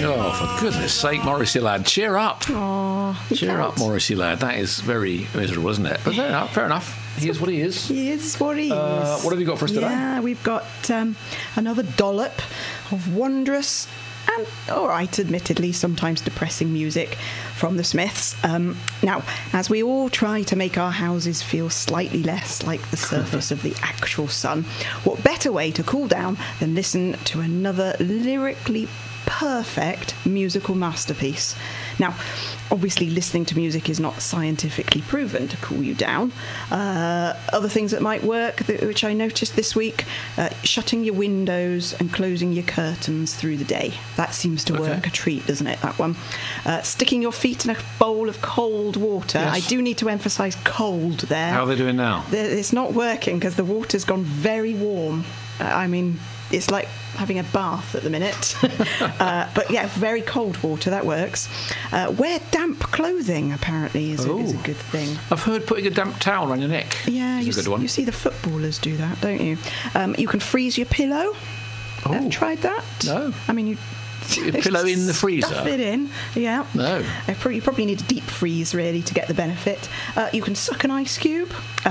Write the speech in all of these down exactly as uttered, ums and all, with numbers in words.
Oh, for goodness sake, Morrissey lad, cheer up. Oh, cheer up, Morrissey lad. That is very miserable, isn't it? But fair enough, fair enough. He is what he is. He is what he uh, is. What have you got for us today? Yeah, we've got um, another dollop of wondrous and, all right, admittedly, sometimes depressing music from the Smiths. Um, now, as we all try to make our houses feel slightly less like the surface of the actual sun, what better way to cool down than listen to another lyrically perfect musical masterpiece? Now, obviously, listening to music is not scientifically proven to cool you down. Uh, other things that might work, that, which I noticed this week, uh, shutting your windows and closing your curtains through the day. That seems to work okay. a treat, doesn't it, that one? Uh, sticking your feet in a bowl of cold water. Yes. I do need to emphasise cold there. How are they doing now? It's not working because the water's gone very warm. Uh, I mean... It's like having a bath at the minute. uh, but yeah, very cold water, that works. Uh, wear damp clothing, apparently, is a, is a good thing. I've heard putting a damp towel around your neck Yeah, is you, a good s- one. you see the footballers do that, don't you? Um, you can freeze your pillow. Oh. Have you tried that? No. I mean, you... Your pillow in the freezer? Stuff it in, yeah. No. I pro- you probably need a deep freeze, really, to get the benefit. Uh, you can suck an ice cube.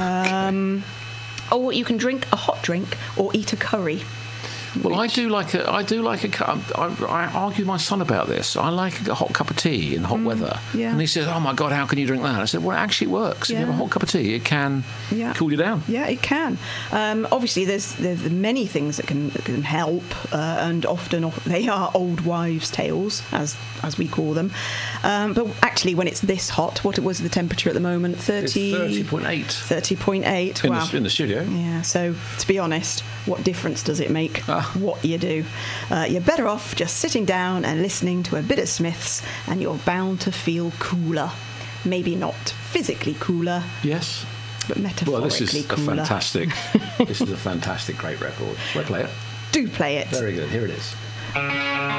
Um, or you can drink a hot drink or eat a curry. Well, Which- I do like a. I do like a. cu- I, I argue with my son about this. I like a hot cup of tea in hot weather, yeah. and he says, "Oh my God, how can you drink that?" I said, "Well, it actually works. If you have a Yeah. hot cup of tea, it can Yeah. cool you down." Yeah, it can. Um, obviously, there's there's many things that can that can help, uh, and often o- they are old wives' tales, as as we call them. Um, but actually, when it's this hot, what was the temperature at the moment? thirty. thirty point eight thirty point eight. in, Wow. the, in the studio. Yeah, so to be honest, what difference does it make Ah. what you do? Uh, you're better off just sitting down and listening to a bit of Smiths, and you're bound to feel cooler. Maybe not physically cooler, Yes. but metaphorically Well, this is a cooler. fantastic. This is a fantastic, great record. Shall I play it? Do play it. Very good. Here it is.